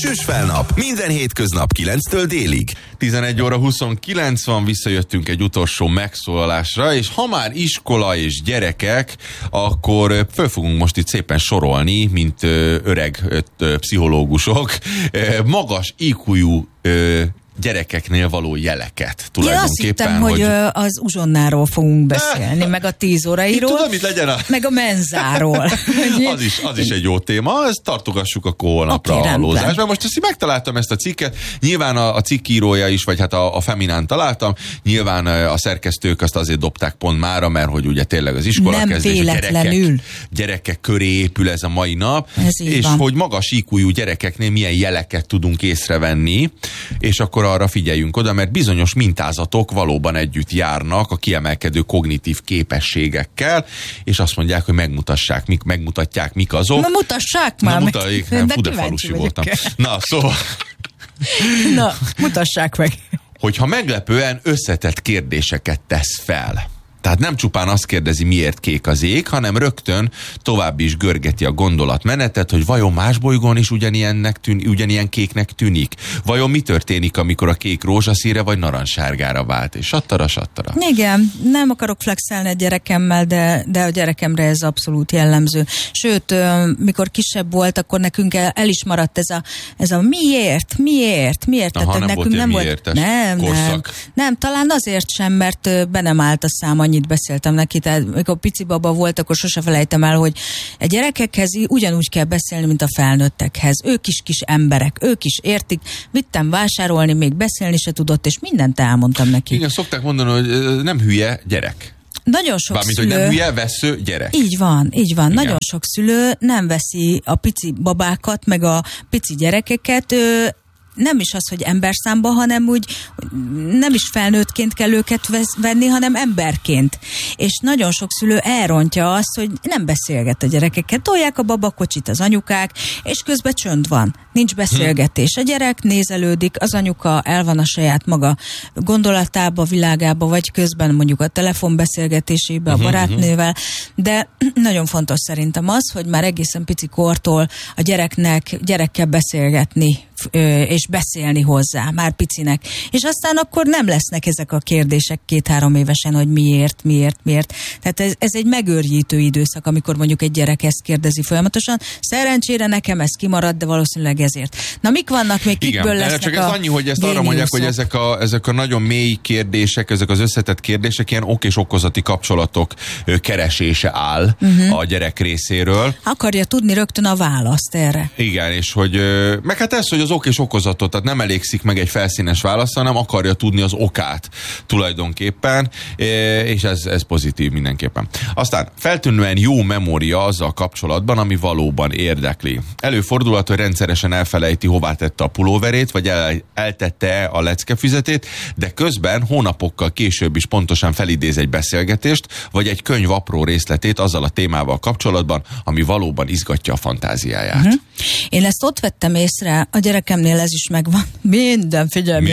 Késős felnap. Minden hétköznap 9-től délig. 11 óra 29 van, visszajöttünk egy utolsó megszólalásra, és ha már iskola és gyerekek, akkor föl fogunk most itt szépen sorolni, mint öreg pszichológusok, magas IQ-jú gyerekeknél való jeleket tulajdonképpen. Én azt hittem, hogy az uzsonnáról fogunk beszélni, meg a 10 órairól, tudom, mit legyen meg a menzáról. az is egy jó téma, ezt tartogassuk akkor holnapra a hallózásban. Most ezt megtaláltam ezt a cikket, nyilván a cikkírója is, vagy hát a Feminán találtam, nyilván a szerkesztők azt azért dobták pont mára, mert hogy ugye tényleg az iskola kezdés, gyerekek köré épül ez a mai nap, és van. Hogy magas IQ-jú gyerekeknél milyen jeleket tudunk észrevenni, és akkor arra figyeljünk oda, mert bizonyos mintázatok valóban együtt járnak a kiemelkedő kognitív képességekkel, és azt mondják, hogy megmutatják, mik azok. Na mutassák már meg. De falusi voltam. Na, szóval... Na, mutassák meg. Hogyha meglepően összetett kérdéseket tesz fel. Tehát nem csupán azt kérdezi, miért kék az ég, hanem tovább is görgeti a gondolatmenetet, hogy vajon más bolygón is ugyanilyen kéknek tűnik? Vajon mi történik, amikor a kék rózsaszínre vagy narancssárgára vált? És sattara. Igen, nem akarok flexelni a gyerekemmel, de a gyerekemre ez abszolút jellemző. Sőt, mikor kisebb volt, akkor nekünk el is maradt ez a miért? Aha, nem nekünk nem volt. Nem, talán azért sem, mert be nem állt a szám, annyit beszéltem neki, tehát amikor pici baba volt, akkor sose felejtem el, hogy a gyerekekhez ugyanúgy kell beszélni, mint a felnőttekhez. Ők is kis emberek, ők is értik. Vittem vásárolni, még beszélni se tudott, és mindent elmondtam neki. Igen, szokták mondani, hogy nem hülye gyerek. Nagyon sok Bármint, szülő... hogy nem hülye, vesző gyerek. Így van. Igen. Nagyon sok szülő nem veszi a pici babákat, meg a pici gyerekeket, nem is az, hogy emberszámba, hanem úgy nem is felnőttként kell őket venni, hanem emberként. És nagyon sok szülő elrontja azt, hogy nem beszélget a gyerekekkel. Tolják a babakocsit az anyukák, és közben csönd van. Nincs beszélgetés. A gyerek nézelődik, az anyuka el van a saját maga gondolatába, világába, vagy közben mondjuk a telefonbeszélgetésébe a barátnővel. De nagyon fontos szerintem az, hogy már egészen pici kortól a gyerekkel beszélgetni és beszélni hozzá, már picinek. És aztán akkor nem lesznek ezek a kérdések 2-3 évesen, hogy miért. Tehát ez egy megőrjítő időszak, amikor mondjuk egy gyerek ezt kérdezi folyamatosan. Szerencsére nekem ez kimaradt, de valószínűleg ezért. Na, mik vannak még, kikből lesznek csak ez annyi, hogy ezt arra mondják, hogy ezek a nagyon mély kérdések, ezek az összetett kérdések, ilyen ok és okozati kapcsolatok keresése áll a gyerek részéről. Akarja tudni rögtön a választ erre. Igen, és hogy meg hát ez, hogy az ok és okozatot, tehát nem elégszik meg egy felszínes válasz, hanem akarja tudni az okát tulajdonképpen, és ez pozitív mindenképpen. Aztán feltűnően jó memória azzal kapcsolatban, ami valóban érdekli. Előfordulhat, hogy rendszeresen elfelejti, hová tette a pulóverét, vagy eltette a leckefüzetét, de közben hónapokkal később is pontosan felidéz egy beszélgetést, vagy egy könyv apró részletét azzal a témával kapcsolatban, ami valóban izgatja a fantáziáját. Én ezt ott vettem észre, a gyerekemnél ez is megvan. Minden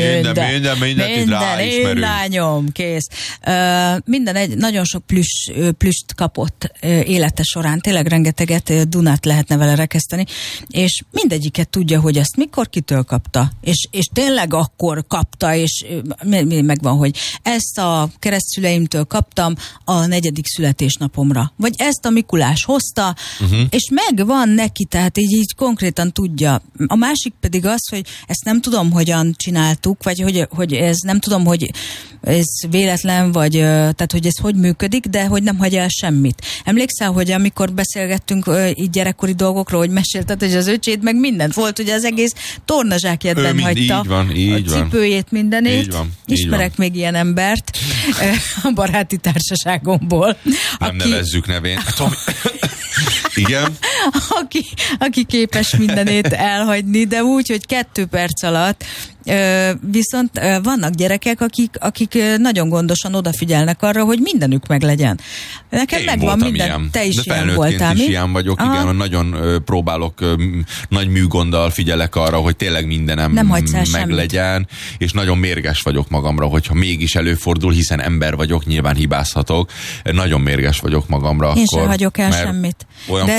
lányom, kész. Nagyon sok plüst kapott élete során, tényleg rengeteget, Dunát lehetne vele rekeszteni, és mindegyiket tudja, hogy ezt mikor, kitől kapta, és tényleg akkor kapta, és megvan, hogy ezt a keresztszüleimtől kaptam a 4. születésnapomra, vagy ezt a Mikulás hozta, és megvan neki, tehát így konkrétan tudja. A másik pedig az, hogy ezt nem tudom, hogyan csináltuk, vagy hogy ez nem tudom, hogy ez véletlen, vagy tehát, hogy ez hogy működik, de hogy nem hagy el semmit. Emlékszel, hogy amikor beszélgettünk így gyerekkori dolgokról, hogy mesélted, hogy az öcséd meg mindent volt, ugye az egész tornazsákjában hagyta így a cipőjét, mindenét. Így van. Ismerek még ilyen embert a baráti társaságomból. Nem nevezzük nevén. Igen? Aki képes mindenét elhagyni, de úgy, hogy 2 perc alatt. Viszont vannak gyerekek, akik nagyon gondosan odafigyelnek arra, hogy mindenük meg legyen. Nekem megvan minden, ilyen. Te is de ilyen voltál. Is ilyen vagyok, igen, nagyon próbálok, nagy műgonddal figyelek arra, hogy tényleg mindenem meg legyen, és nagyon mérges vagyok magamra, hogyha mégis előfordul, hiszen ember vagyok, nyilván hibázhatok, nagyon mérges vagyok magamra. Én sem hagyok el semmit. Olyan fura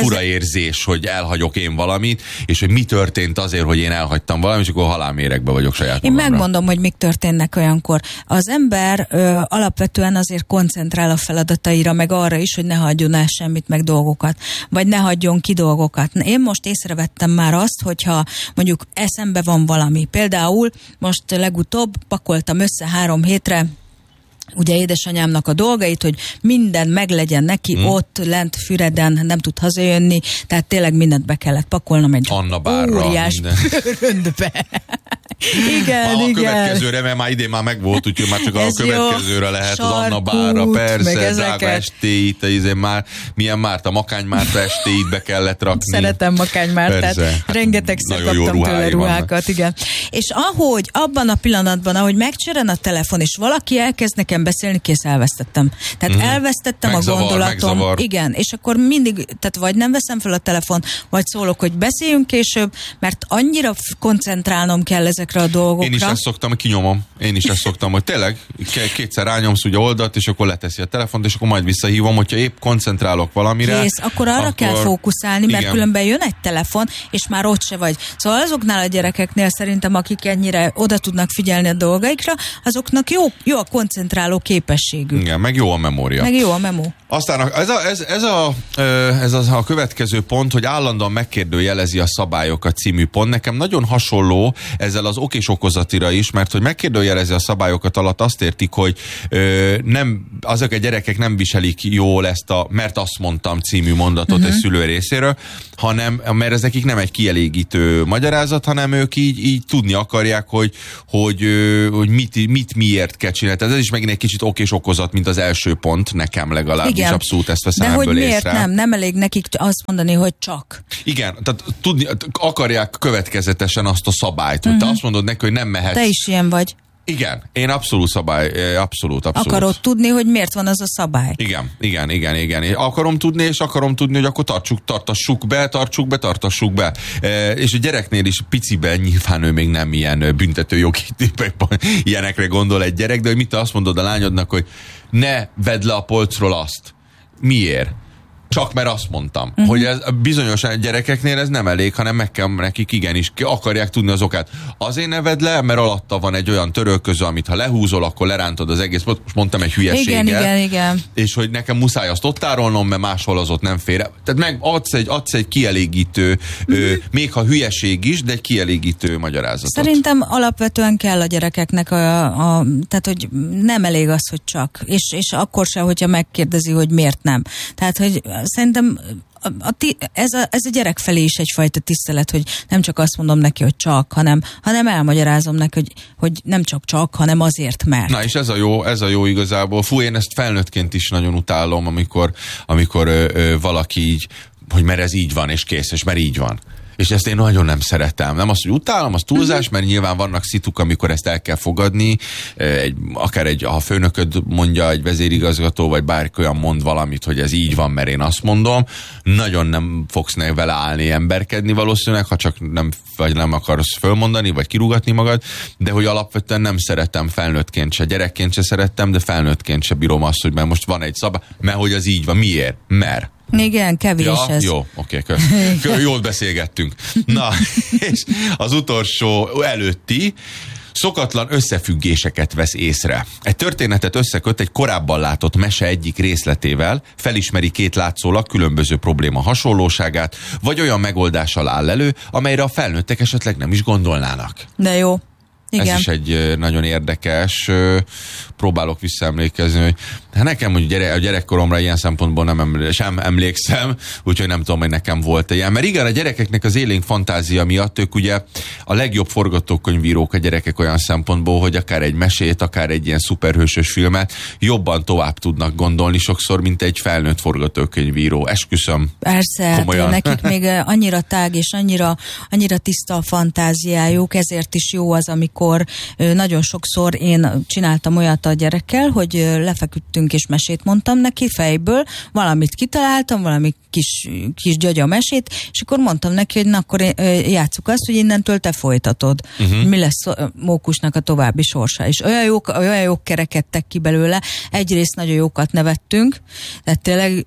érzés, hogy elhagyok én valamit, és hogy mi történt azért, hogy én elhagytam valamit, és akkor halálméregbe vagyok saját magamra. Én megmondom, hogy mik történnek olyankor. Az ember alapvetően azért koncentrál a feladataira, meg arra is, hogy ne hagyjon el semmit, meg dolgokat, vagy ne hagyjon ki dolgokat. Én most észrevettem már azt, hogyha mondjuk eszembe van valami. Például most legutóbb pakoltam össze 3 hétre ugye édesanyámnak a dolgait, hogy minden meglegyen neki ott lent Füreden, nem tud hazajönni, tehát tényleg mindent be kellett pakolnom egy óriás röndbe. Igen, a következőre, mert már idén már megvolt, úgyhogy már csak a következőre lehet az Anna Bárra, persze, drága estéit, már milyen Márta, Makány Márta estéit be kellett rakni. Szeretem Makány Mártát, rengetegszer kaptam tőle ruhákat, igen. És ahogy abban a pillanatban, ahogy megcsörön a telefon, és valaki elkezd nekem beszélni, kész, elvesztettem. Tehát elvesztettem a gondolatom. Megzavar. Igen, és akkor mindig, tehát vagy nem veszem fel a telefon, vagy szólok, hogy beszéljünk később, mert annyira koncentrálnom kell ezekre a dolgokra. Én is ezt szoktam, kinyomom. Én is ezt szoktam, hogy tényleg kétszer rányomsz ugye oldalt, és akkor leteszi a telefont, és akkor majd visszahívom, hogyha épp koncentrálok valamire. Kész, akkor arra kell fókuszálni, mert igen, különben jön egy telefon, és már ott se vagy. Szóval azoknál a gyerekeknél szerintem, akik ennyire oda tudnak figyelni a dolgaikra, azoknak jó a koncentráló képességük. Igen, meg jó a memória. Meg jó a memó. Aztán ez a következő pont, hogy állandóan megkérdőjelezi a szabályokat című pont. Nekem nagyon hasonló ezzel az ok és okozatira is, mert hogy megkérdőjelezi a szabályokat alatt azt értik, hogy azok a gyerekek nem viselik jól ezt a mert azt mondtam című mondatot egy szülő részéről, hanem, mert ez nekik nem egy kielégítő magyarázat, hanem ők így tudni akarják, hogy mit miért kell csinálni. Ez is megint egy kicsit ok és okozat, mint az első pont, nekem legalábbis. Igen. Abszolút ezt veszem ebből észre. De hogy miért nem elég nekik azt mondani, hogy csak. Igen, tehát akarják következetesen azt a szabályt, hogy te azt mondod neki, hogy nem mehetsz. Te is ilyen vagy. Igen, én abszolút. Akarod tudni, hogy miért van az a szabály. Igen. Én akarom tudni, hogy akkor tartassuk be. És a gyereknél is piciben nyilván ő még nem ilyen büntetőjogi ilyenekre gondol egy gyerek, de hogy mit te azt mondod a lányodnak, hogy ne vedd le a polcról azt. Miért? Csak mert azt mondtam, hogy ez bizonyos gyerekeknél ez nem elég, hanem meg kell nekik igenis akarják tudni az okát. Azért ne vedd le, mert alatta van egy olyan törölköző, amit ha lehúzol, akkor lerántod az egész. Most mondtam egy hülyeséggel. Igen. És hogy nekem muszáj azt ott tárolnom, mert máshol az ott nem fér. Tehát adsz egy kielégítő, még ha hülyeség is, de egy kielégítő magyarázatot. Szerintem alapvetően kell a gyerekeknek tehát, hogy nem elég az, hogy csak. És akkor se, hogyha megkérdezi, hogy miért nem. Tehát, hogy szerintem ez a gyerek felé is egyfajta tisztelet, hogy nem csak azt mondom neki, hogy csak, hanem elmagyarázom neki, hogy nem csak, hanem azért, mert. Na és ez a jó igazából. Fú, én ezt felnőttként is nagyon utálom, amikor valaki így, hogy mert ez így van, és kész, és mert így van. És ezt én nagyon nem szeretem. Nem azt, hogy utálom, az túlzás, mert nyilván vannak szituk, amikor ezt el kell fogadni. Ha a főnököd mondja, egy vezérigazgató, vagy bárki olyan mond valamit, hogy ez így van, mert én azt mondom, nagyon nem fogsz vele állni, emberkedni valószínűleg, ha csak nem akarsz fölmondani, vagy kirúgatni magad, de hogy alapvetően nem szeretem felnőttként se, gyerekként se szerettem, de felnőttként se bírom azt, hogy mert most van egy szabály, mert hogy az így van. Miért? Mert. Igen, kevés ez. Jó, oké, jól beszélgettünk. Na, és az utolsó előtti szokatlan összefüggéseket vesz észre. Egy történetet összeköt egy korábban látott mese egyik részletével, felismeri két látszólag különböző probléma hasonlóságát, vagy olyan megoldással áll elő, amelyre a felnőttek esetleg nem is gondolnának. De jó. Igen. Ez is egy nagyon érdekes, próbálok visszaemlékezni, hogy nekem a gyerekkoromra ilyen szempontból sem emlékszem, úgyhogy nem tudom, hogy nekem volt ilyen. Mert igen, a gyerekeknek az élénk fantázia miatt ők ugye a legjobb forgatókönyvírók a gyerekek olyan szempontból, hogy akár egy mesét, akár egy ilyen szuperhősös filmet jobban tovább tudnak gondolni sokszor, mint egy felnőtt forgatókönyvíró. Esküszöm. Persze, komolyan. Nekik még annyira tág és annyira tiszta a fantáziájuk, ezért is jó az, amikor nagyon sokszor én csináltam olyat a gyerekkel, hogy lefeküdtünk és mesét mondtam neki fejből, valamit kitaláltam, valami kis gyagya mesét, és akkor mondtam neki, hogy na, akkor játsszuk azt, hogy innentől te folytatod. Mi lesz Mókusnak a további sorsa. És olyan jók kerekedtek ki belőle. Egyrészt nagyon jókat nevettünk, tehát tényleg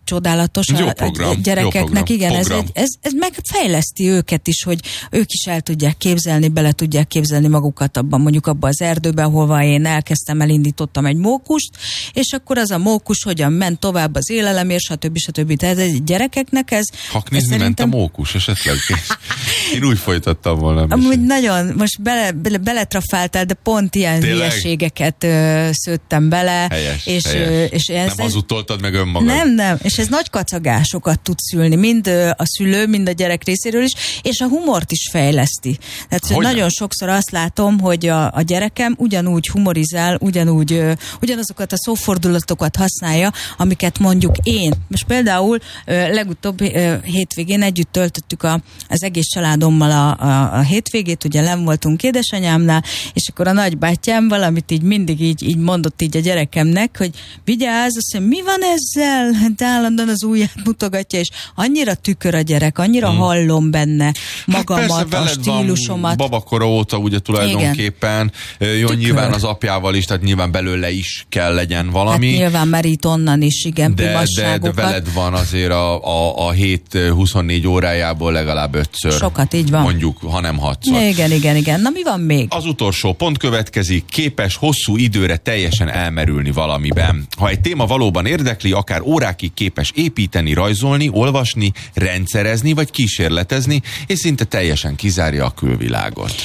csodálatos a gyerekeknek. Igen, ez megfejleszti őket is, hogy ők is el tudják képzelni, bele tudják képzelni magukat mondjuk abba az erdőben, hova én elindítottam egy mókust, és akkor az a mókus hogyan ment tovább az élelemért, stb. Tehát egy gyerekeknek ez... Haknizni ment a mókus esetleg? Én úgy folytattam volna. Amúgy nagyon, most beletrafáltál, de pont ilyen hülyeségeket szőttem bele. Helyes. És nem hazudtoltad meg önmagad. Nem. És ez nagy kacagásokat tud szülni, mind a szülő, mind a gyerek részéről is, és a humort is fejleszti. Tehát nagyon sokszor azt látom, hogy a gyerekem ugyanúgy humorizál, ugyanazokat a szófordulatokat használja, amiket mondjuk én. Most például legutóbb hétvégén együtt töltöttük az egész családommal a hétvégét, ugye nem voltunk édesanyámnál, és akkor a nagybátyám valamit így mindig így mondott így a gyerekemnek, hogy vigyázz, azt mondja, mi van ezzel? De állandóan az ujját mutogatja, és annyira tükör a gyerek, annyira hallom benne magamat, persze, a stílusomat. Babakora óta ugye tulajdonképpen, jó, nyilván az apjával is, tehát nyilván belőle is kell legyen valami. Hát nyilván merít onnan is, igen, de veled van azért a hét 24 órájából legalább 5-ször. Sokat, így van. Mondjuk, ha nem 6-szor. Igen. Na mi van még? Az utolsó pont következik, képes hosszú időre teljesen elmerülni valamiben. Ha egy téma valóban érdekli, akár órákig képes építeni, rajzolni, olvasni, rendszerezni vagy kísérletezni, és szinte teljesen kizárja a külvilágot.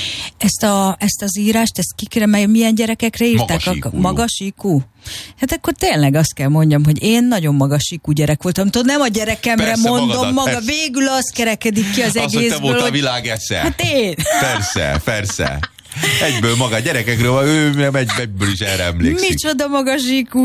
Ezt az írást, milyen gyerekekre írták? Magas IQ. Hát akkor tényleg azt kell mondjam, hogy én nagyon magas IQ gyerek voltam. Tudod, nem a gyerekemre persze, mondom maga, végül az kerekedik ki az egészből. Azt, hogy te voltál a világ esze. Hát én. Persze. Egyből maga gyerekekről, ő egyből is erre emlékszik. Micsoda magas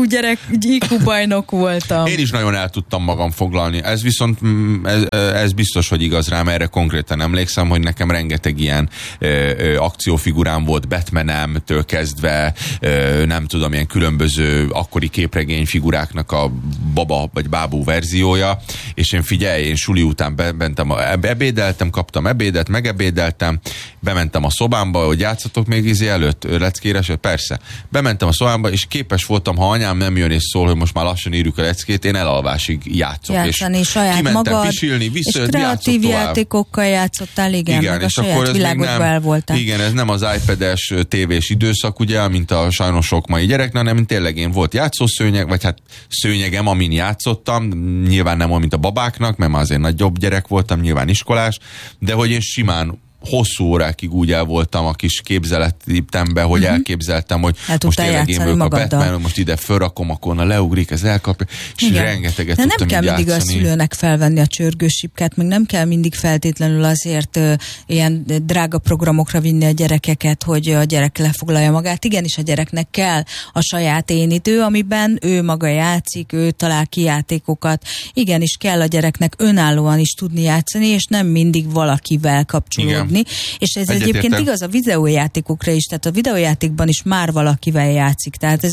IQ bajnok voltam. Én is nagyon el tudtam magam foglalni. Ez viszont, ez biztos, hogy igaz rám, erre konkrétan emlékszem, hogy nekem rengeteg ilyen akciófigurám volt, Batmanemtől kezdve, nem tudom, ilyen különböző akkori képregényfiguráknak a baba vagy bábú verziója, és én suli után bementem, ebédeltem, kaptam ebédet, megebédeltem, bementem a szobámba, hogy játszatok még előtt, leckére, persze. Bementem a szobámba, és képes voltam, ha anyám nem jön és szól, hogy most már lassan írjuk a leckét, én elalvásig játszok. Játszani és saját kimentem magad, pisilni, és kreatív játékokkal játszottál, igen, meg a saját világodba el voltál. Igen, ez nem az iPad-es tévés időszak, ugye, mint a sajnos sok mai gyereknek, hanem tényleg én volt játszószőnyeg, vagy hát szőnyegem, amin játszottam, nyilván nem olyan, mint a babáknak, mert már azért nagyobb gyerek voltam, nyilván iskolás, de hogy én simán hosszú órákig úgy el voltam a kis képzeletembe, hogy elképzeltem, hogy most tényleg én vagyok a Batman, most ide fölrakom, akkor leugrik, ez elkapja, és rengeteget tudtam nem kell mindig játszani. A szülőnek felvenni a csörgősipkát, meg nem kell mindig feltétlenül azért ilyen drága programokra vinni a gyerekeket, hogy a gyerek lefoglalja magát. Igenis a gyereknek kell a saját én idő, amiben ő maga játszik, ő talál ki játékokat. Igenis kell a gyereknek önállóan is tudni játszani, és nem mindig valakivel kapcsolódni. És ez egyébként igaz a videójátékokra is, tehát a videójátékban is már valakivel játszik, tehát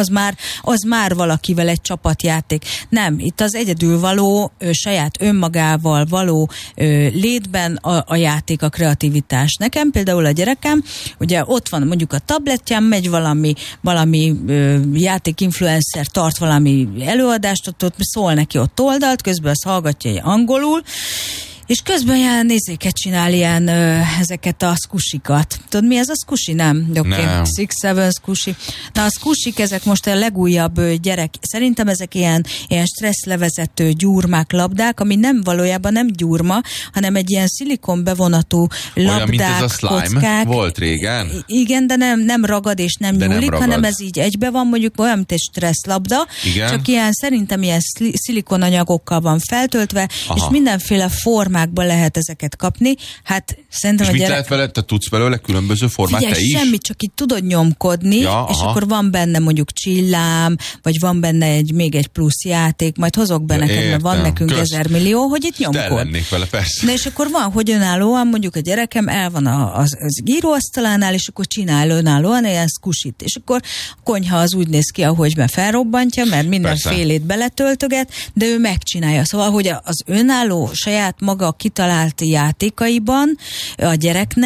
az már valakivel egy csapatjáték. Nem, itt az egyedül való, saját önmagával való létben a játék, a kreativitás. Nekem például a gyerekem, ugye ott van mondjuk a tabletján, megy valami játékinfluencer tart valami előadást, ott szól neki ott oldalt, közben azt hallgatja angolul, és közben ilyen nézéket csinál, ilyen ezeket a squishikat. Tudod, mi ez a squishy? Nem? Nem. 6-7 squishy. Na, a squishik, ezek most a legújabb gyerek. Szerintem ezek ilyen stresszlevezető gyurmák, labdák, ami nem valójában nem gyurma, hanem egy ilyen szilikon bevonatú labdák, olyan, mint ez a slime kockák. Volt régen? Igen, de nem ragad és nem nyúlik, hanem ez így egybe van, mondjuk olyan, mint egy stresszlabda. Igen. Csak szerintem ilyen szilikonanyagokkal van feltöltve, és mindenféle formákban lehet ezeket kapni. Hát szerintem és mit lehet vele? Te tudsz belőle különböző formát, te is? Semmit, csak így tudod nyomkodni, és akkor van benne mondjuk csillám, vagy van benne még egy plusz játék, majd hozok be neked, mert van nekünk 1000 millió, hogy itt nyomkod. De lennék vele, persze. Na és akkor van, hogy önállóan, mondjuk a gyerekem el van az íróasztalánál, és akkor csinál önállóan ilyen squishit. És akkor a konyha az úgy néz ki, ahogy mert felrobbantja, mert mindenfélét beletöltöget, de ő megcsinálja. Szóval, hogy az önálló saját maga kitalált játékaiban a gyereknek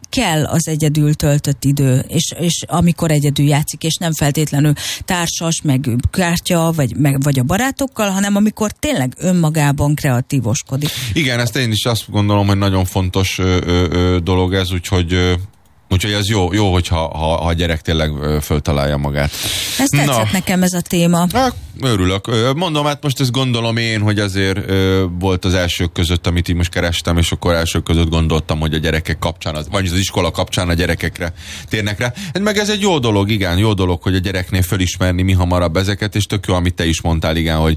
kell az egyedül töltött idő, és amikor egyedül játszik, és nem feltétlenül társas, meg kártya, vagy a barátokkal, hanem amikor tényleg önmagában kreatívoskodik. Igen, ezt én is azt gondolom, hogy nagyon fontos dolog ez, úgyhogy ez jó, hogyha a gyerek tényleg föltalálja magát. Ez tetszett nekem ez a téma. Örülök. Mondom, hát most ezt gondolom én, hogy azért volt az elsők között, amit én most kerestem, és akkor elsők között gondoltam, hogy a gyerekek kapcsán, vagy az iskola kapcsán a gyerekekre térnek rá. Meg ez egy jó dolog, igen, jó dolog, hogy a gyereknél fölismerni mi hamarabb ezeket, és tök jó, amit te is mondtál, igen,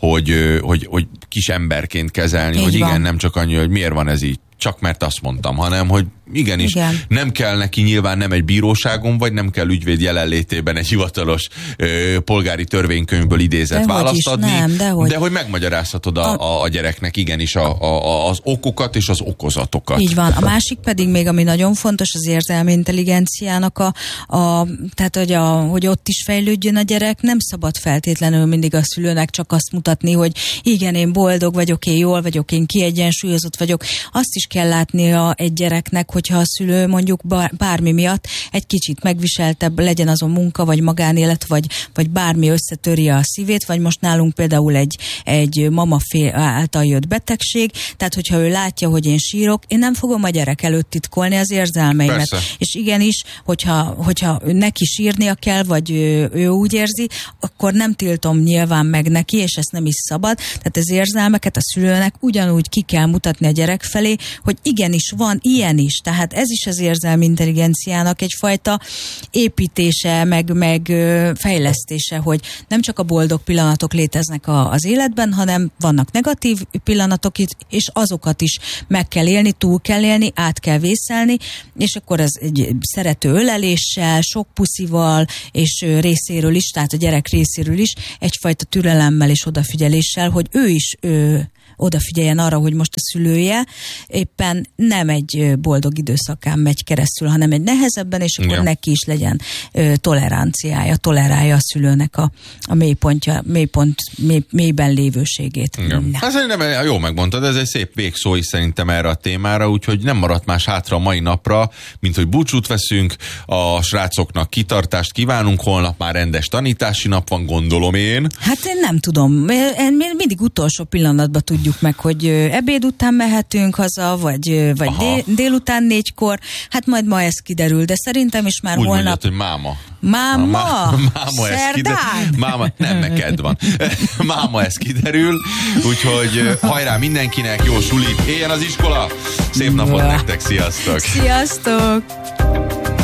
hogy kis emberként kezelni, így hogy van. Igen, nem csak annyi, hogy miért van ez így, csak mert azt mondtam, hanem, hogy igenis, nem kell neki nyilván nem egy bíróságon, vagy nem kell ügyvéd jelenlétében egy hivatalos polgári törvénykönyvből idézett választ adni, de hogy megmagyarázhatod a gyereknek igenis az okokat és az okozatokat. Így van. A másik pedig még, ami nagyon fontos, az érzelmi intelligenciának tehát, hogy ott is fejlődjön a gyerek, nem szabad feltétlenül mindig a szülőnek csak azt mutatni, hogy igen, én boldog vagyok, én jól vagyok, én kiegyensúlyozott vagyok. Azt is kell látnia egy gyereknek, hogyha a szülő mondjuk bármi miatt egy kicsit megviseltebb, legyen azon munka, vagy magánélet, vagy bármi összetöri a szívét, vagy most nálunk például egy mama által jött betegség, tehát hogyha ő látja, hogy én sírok, én nem fogom a gyerek előtt titkolni az érzelmeimet. Persze. És igenis, hogyha neki sírnia kell, vagy ő úgy érzi, akkor nem tiltom nyilván meg neki, és ezt nem is szabad. Tehát az érzelmeket a szülőnek ugyanúgy ki kell mutatni a gyerek felé, hogy igenis van ilyen is. Tehát ez is az érzelmi intelligenciának egyfajta építése, meg fejlesztése, hogy nem csak a boldog pillanatok léteznek az életben, hanem vannak negatív pillanatok itt, és azokat is meg kell élni, túl kell élni, át kell vészelni, és akkor az egy szerető öleléssel, sok puszival, és részéről is, tehát a gyerek részéről is egyfajta türelemmel és odafigyeléssel, hogy ő is odafigyeljen arra, hogy most a szülője éppen nem egy boldog időszakán megy keresztül, hanem egy nehezebben, és akkor neki is legyen toleranciája, tolerálja a szülőnek a mélyben lévőségét. Hát szerintem jó megmondtad, ez egy szép végszó is szerintem erre a témára, úgyhogy nem maradt más hátra a mai napra, mint hogy búcsút veszünk, a srácoknak kitartást kívánunk, holnap már rendes tanítási nap van, gondolom én. Hát én nem tudom, mindig utolsó pillanatban tudjuk meg, hogy ebéd után mehetünk haza, vagy délután 4-kor. Hát majd ma ez kiderül, de szerintem is már úgy holnap... Úgy mondjad, hogy máma. Máma? Máma, nem neked van. Máma ez kiderül, úgyhogy hajrá mindenkinek, jó sulit, éljen az iskola! Szép napot nektek, sziasztok! Sziasztok!